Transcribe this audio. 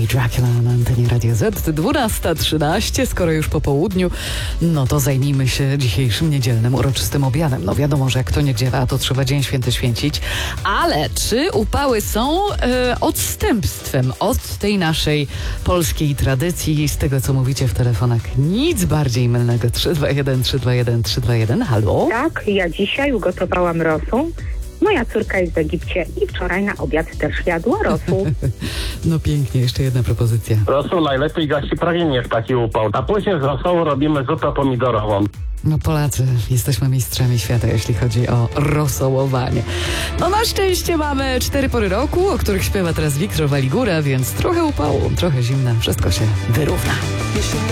Dracula na antenie Radia Z. 12:13, skoro już po południu, no to zajmijmy się dzisiejszym niedzielnym uroczystym obiadem. No wiadomo, że jak to niedziela, to trzeba Dzień Święty święcić, ale czy upały są odstępstwem od tej naszej polskiej tradycji? Z tego, co mówicie w telefonach, nic bardziej mylnego. 321 321 321. Halo? Tak, ja dzisiaj ugotowałam rosół. Moja córka jest w Egipcie i wczoraj na obiad też jadła rosół. No pięknie, jeszcze jedna propozycja. Rosół najlepiej gasi pragnienie w taki upał. A później z rosołu robimy zupę pomidorową. No Polacy, jesteśmy mistrzami świata, jeśli chodzi o rosołowanie. No na szczęście mamy 4 pory roku, o których śpiewa teraz Wiktor Waligura, więc trochę upału, trochę zimna, wszystko się wyrówna.